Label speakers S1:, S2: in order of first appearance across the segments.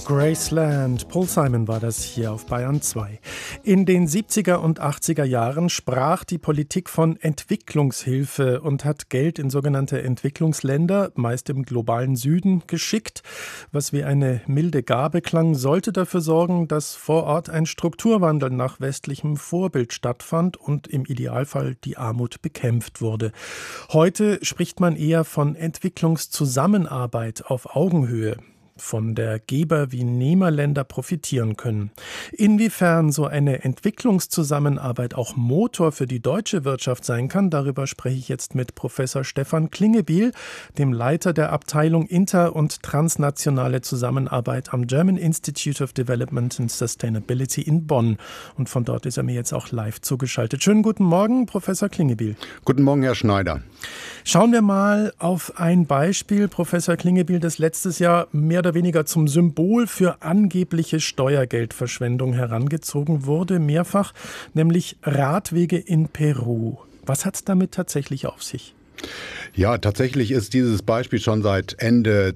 S1: Graceland. Paul Simon war das hier auf Bayern 2. In den 70er und 80er Jahren sprach die Politik von Entwicklungshilfe und hat Geld in sogenannte Entwicklungsländer, meist im globalen Süden, geschickt. Was wie eine milde Gabe klang, sollte dafür sorgen, dass vor Ort ein Strukturwandel nach westlichem Vorbild stattfand und im Idealfall die Armut bekämpft wurde. Heute spricht man eher von Entwicklungszusammenarbeit auf Augenhöhe, von der Geber- wie Nehmerländer profitieren können. Inwiefern so eine Entwicklungszusammenarbeit auch Motor für die deutsche Wirtschaft sein kann, darüber spreche ich jetzt mit Professor Stefan Klingebiel, dem Leiter der Abteilung Inter- und transnationale Zusammenarbeit am German Institute of Development and Sustainability in Bonn. Und von dort ist er mir jetzt auch live zugeschaltet. Schönen guten Morgen, Professor Klingebiel.
S2: Guten Morgen, Herr Schneider.
S1: Schauen wir mal auf ein Beispiel, Professor Klingebiel, das letztes Jahr mehr oder weniger zum Symbol für angebliche Steuergeldverschwendung herangezogen wurde, mehrfach, nämlich Radwege in Peru. Was hat es damit tatsächlich auf sich?
S2: Ja, tatsächlich ist dieses Beispiel schon seit Ende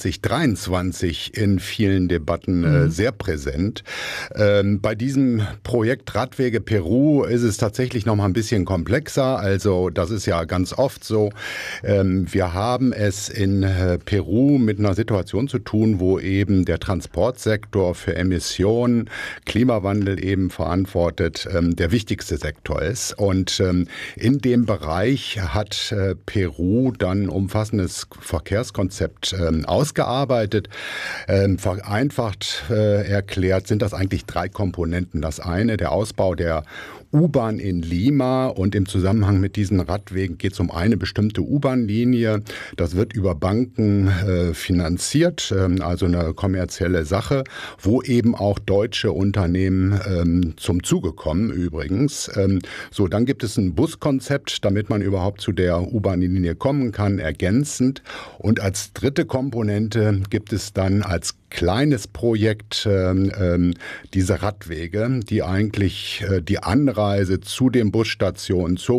S2: 2023 in vielen Debatten sehr präsent. Bei diesem Projekt Radwege Peru ist es tatsächlich noch mal ein bisschen komplexer. Also das ist ja ganz oft so. Wir haben es in Peru mit einer Situation zu tun, wo eben der Transportsektor für Emissionen, Klimawandel eben verantwortet, der wichtigste Sektor ist. Und in dem Bereich hat Peru dann ein umfassendes Verkehrskonzept ausgearbeitet. Vereinfacht erklärt sind das eigentlich 3 Komponenten. Das eine, der Ausbau der U-Bahn in Lima, und im Zusammenhang mit diesen Radwegen geht es um eine bestimmte U-Bahn-Linie. Das wird über Banken finanziert, also eine kommerzielle Sache, wo eben auch deutsche Unternehmen zum Zuge kommen übrigens. Dann gibt es ein Buskonzept, damit man überhaupt zu der U-Bahn-Linie kommen kann, ergänzend. Und als dritte Komponente gibt es dann als kleines Projekt diese Radwege, die eigentlich die Anreise zu den Busstationen, zur